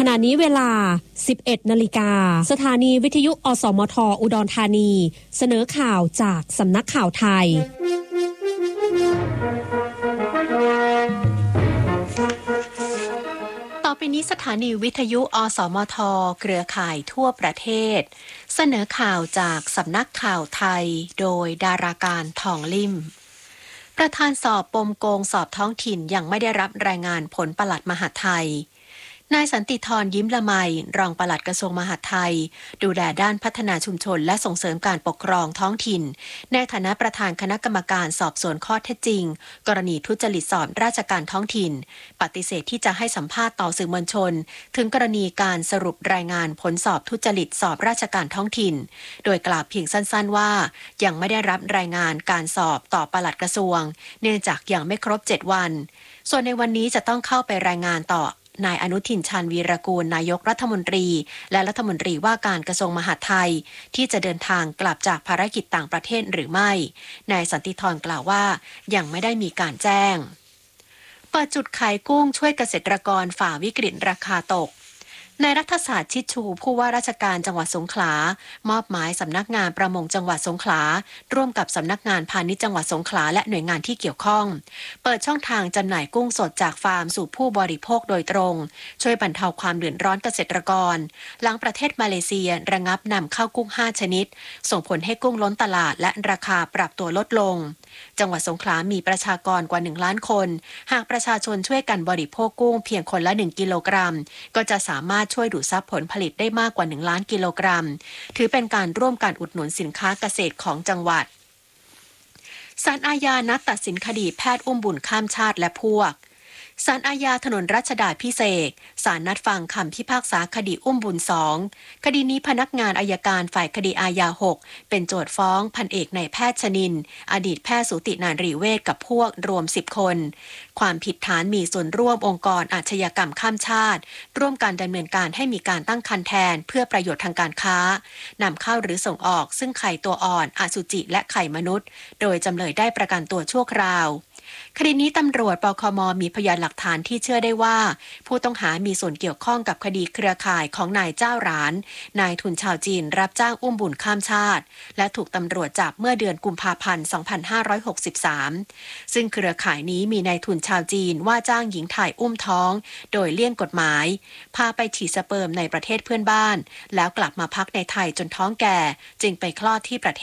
ขณะนี้เวลา 11 นาฬิกาสถานีวิทยุอสมทอุดรธานีเสนอข่าวจากสำนักข่าวไทยต่อไปนี้สถานีวิทยุอสมทเครือข่ายทั่วประเทศเสนอข่าวจากสำนักข่าวไทยโดยดาราการทองลิ่มประธานสอบปมโกงสอบท้องถิ่นยังไม่ได้รับรายงานผลปลัดมหาดไทยนายสันติธรยิ้มละไมรองปลัดกระทรวงมหาดไทยดูแลด้านพัฒนาชุมชนและส่งเสริมการปกครองท้องถิ่นในฐานะประธานคณะกรรมการสอบสวนข้อเท็จจริงกรณีทุจริตสอบราชการท้องถิ่นปฏิเสธที่จะให้สัมภาษณ์ต่อสื่อมวลชนถึงกรณีการสรุปรายงานผลสอบทุจริตสอบราชการท้องถิ่นโดยกล่าวเพียงสั้นๆว่ายังไม่ได้รับรายงานการสอบต่อปลัดกระทรวงเนื่องจากยังไม่ครบ7วันส่วนในวันนี้จะต้องเข้าไปรายงานต่อนายอนุทินชาญวีรกูลนายกรัฐมนตรีและรัฐมนตรีว่าการกระทรวงมหาดไทยที่จะเดินทางกลับจากภารกิจต่างประเทศหรือไม่นายสันติธรกล่าวว่ายังไม่ได้มีการแจ้งเปิดจุดขายกุ้งช่วยเกษตรกรฝ่าวิกฤตราคาตกนายรัฐศาสตร์ชิดชูผู้ว่าราชการจังหวัดสงขลามอบหมายสำนักงานประมงจังหวัดสงขลาร่วมกับสำนักงานพาณิชย์จังหวัดสงขลาและหน่วยงานที่เกี่ยวข้องเปิดช่องทางจำหน่ายกุ้งสดจากฟาร์มสู่ผู้บริโภคโดยตรงช่วยบรรเทาความเดือดร้อนเกษตรกรหลังประเทศมาเลเซียระงับนำเข้ากุ้ง5ชนิดส่งผลให้กุ้งล้นตลาดและราคาปรับตัวลดลงจังหวัดสงขลามีประชากรกว่า1ล้านคนหากประชาชนช่วยกันบริโภคกุ้งเพียงคนละ1กิโลกรัมก็จะสามารถช่วยดูดซับผลผลิตได้มากกว่า1ล้านกิโลกรัมถือเป็นการร่วมกันอุดหนุนสินค้าเกษตรของจังหวัดศาลอาญานัดตัดสินคดีแพทย์อุ้มบุญข้ามชาติและพวกศาลอาญาถนนรัชดาภิเษกศาลนัดฟังคำพิพากษาคดีอุ้มบุญ2คดีนี้พนักงานอัยการฝ่ายคดีอาญา6เป็นโจทก์ฟ้องพันเอกนายแพทย์ชนินทร์อดีตแพทย์สูตินารีเวชกับพวกรวม10คนความผิดฐานมีส่วนร่วมองค์กรอาชญากรรมข้ามชาติร่วมการดำเนินการให้มีการตั้งครรภ์แทนเพื่อประโยชน์ทางการค้านำเข้าหรือส่งออกซึ่งไข่ตัวอ่อนอสุจิและไข่มนุษย์โดยจำเลยได้ประกันตัวชั่วคราวคดีนี้ตำรวจปคม.มีพยานหลักฐานที่เชื่อได้ว่าผู้ต้องหามีส่วนเกี่ยวข้องกับคดีเครือข่ายของนายเจ้าหลานนายทุนชาวจีนรับจ้างอุ้มบุญข้ามชาติและถูกตำรวจจับเมื่อเดือนกุมภาพันธ์ 2563 ซึ่งเครือข่ายนี้มีนายทุนชาวจีนว่าจ้างหญิงไทยอุ้มท้องโดยเลี่ยงกฎหมายพาไปฉีดสเปิร์มในประเทศเพื่อนบ้านแล้วกลับมาพักในไทยจนท้องแก่จึงไปคลอดที่ประเทศ